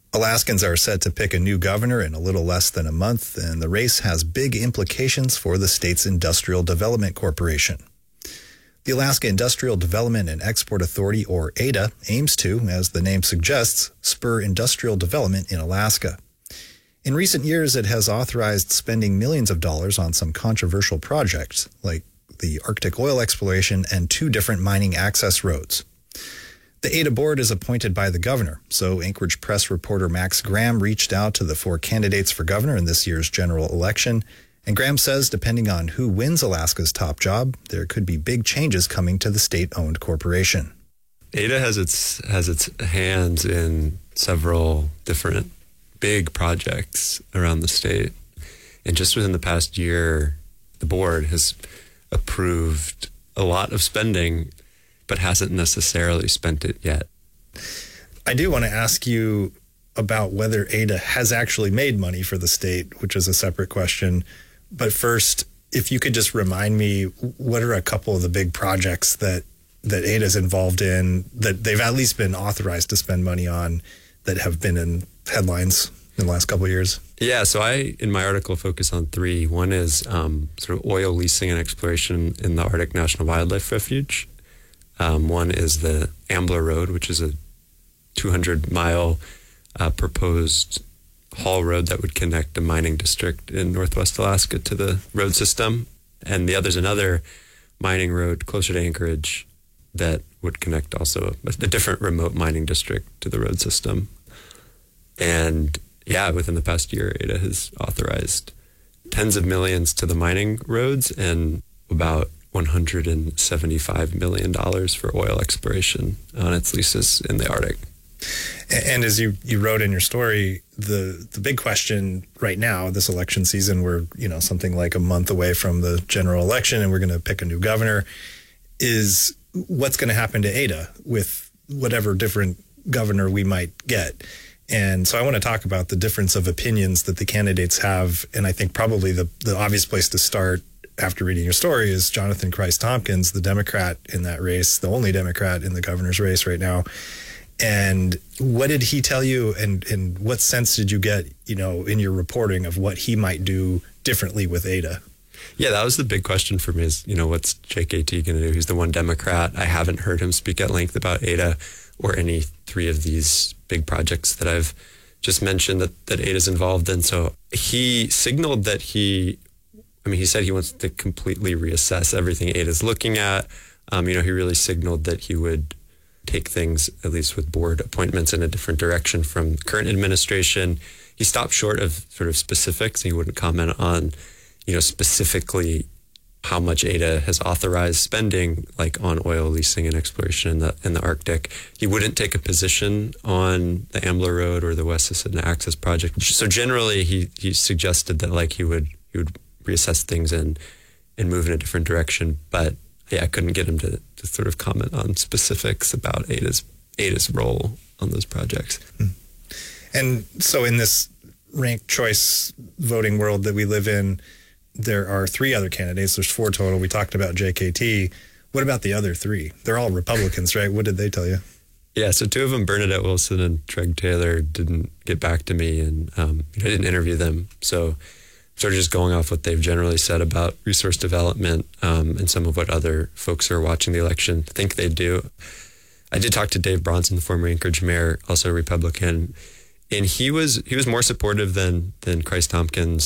Alaskans are set to pick a new governor in a little less than a month, and the race has big implications for the state's Industrial Development Corporation. The Alaska Industrial Development and Export Authority, or AIDA, aims to, as the name suggests, spur industrial development in Alaska. In recent years, it has authorized spending millions of dollars on some controversial projects, like the Arctic oil exploration and 2 different mining access roads. The AIDA board is appointed by the governor, so Anchorage Press reporter Max Graham reached out to the 4 candidates for governor in this year's general election. And Graham says depending on who wins Alaska's top job, there could be big changes coming to the state-owned corporation. AIDA has its hands in several different big projects around the state. And just within the past year, the board has approved a lot of spending, but hasn't necessarily spent it yet. I do want to ask you about whether AIDA has actually made money for the state, which is a separate question. But first, if you could just remind me, what are a couple of the big projects that AIDA is involved in, that they've at least been authorized to spend money on, that have been in headlines in the last couple of years? Yeah, so I, in my article, focus on 3. One is sort of oil leasing and exploration in the Arctic National Wildlife Refuge. One is the Ambler Road, which is a 200-mile proposed haul road that would connect a mining district in Northwest Alaska to the road system. And the other's another mining road closer to Anchorage that would connect also a different remote mining district to the road system. And yeah, within the past year, AIDA has authorized tens of millions to the mining roads and about $175 million for oil exploration on its leases in the Arctic. And as you wrote in your story, the big question right now, this election season, we're something like a month away from the general election, and we're going to pick a new governor, is what's going to happen to AIDA with whatever different governor we might get. And so I want to talk about the difference of opinions that the candidates have. And I think probably the obvious place to start after reading your story is Jonathan Christ-Tompkins, the Democrat in that race, the only Democrat in the governor's race right now. And what did he tell you, and what sense did you get, in your reporting of what he might do differently with AIDA? Yeah, that was the big question for me is, what's JKT going to do? He's the one Democrat. I haven't heard him speak at length about AIDA or any 3 of these big projects that I've just mentioned that AIDA's involved in. So he signaled that he said he wants to completely reassess everything AIDA's looking at. He really signaled that he would take things, at least with board appointments, in a different direction from the current administration. He stopped short of sort of specifics. He wouldn't comment on, specifically how much AIDA has authorized spending, like on oil leasing and exploration in the Arctic. He wouldn't take a position on the Ambler Road or the West Susitna Access Project. So generally, he suggested that he would reassess things and move in a different direction. But yeah, I couldn't get him to sort of comment on specifics about AIDA's role on those projects. And so in this ranked choice voting world that we live in, there are 3 other candidates. There's 4 total. We talked about JKT. What about the other 3? They're all Republicans, right? What did they tell you? Yeah, so 2 of them, Bernadette Wilson and Treg Taylor, didn't get back to me, and I didn't interview them. So sort of just going off what they've generally said about resource development and some of what other folks who are watching the election think they do. I did talk to Dave Bronson, the former Anchorage mayor, also a Republican, and he was more supportive than Christ-Tompkins